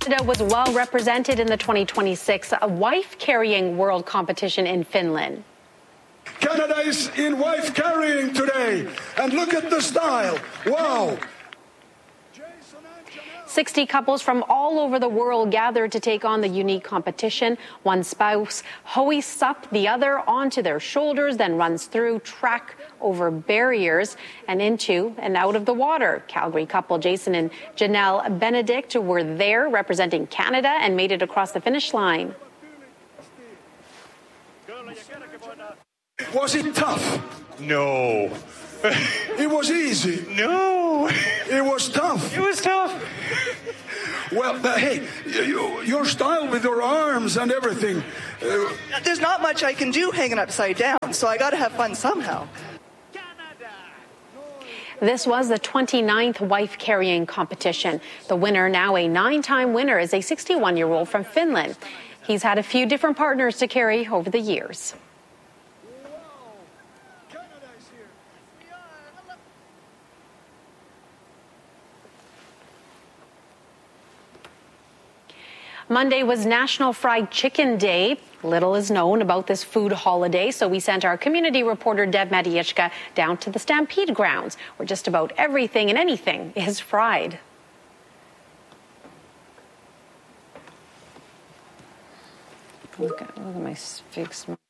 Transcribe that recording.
Canada was well represented in the 2026 wife-carrying world competition in Finland. Canada is in wife carrying today, and look at the style. Wow. 60 couples from all over the world gathered to take on the unique competition. One spouse hoists up the other onto their shoulders, then runs through, track over barriers and into and out of the water. Calgary couple Jason and Janelle Benedict were there representing Canada and made it across the finish line. Was it tough? No. It was easy. No. It was tough. It was tough. Well, but hey, your style with your arms and everything. There's not much I can do hanging upside down, so I got to have fun somehow. This was the 29th wife-carrying competition. The winner, now a 9-time winner, is a 61-year-old from Finland. He's had a few different partners to carry over the years. Monday was National Fried Chicken Day. Little is known about this food holiday, so we sent our community reporter Deb Matiechka down to the Stampede grounds, where just about everything and anything is fried. Look at my big smile.